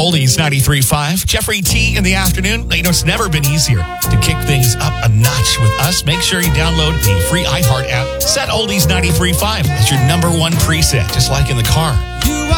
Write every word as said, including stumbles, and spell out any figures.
Oldies ninety-three point five. Jeffrey T in the afternoon. You know, it's never been easier to kick things up a notch with us. Make sure you download the free iHeart app. Set Oldies ninety-three point five as your number one preset, just like in the car. You are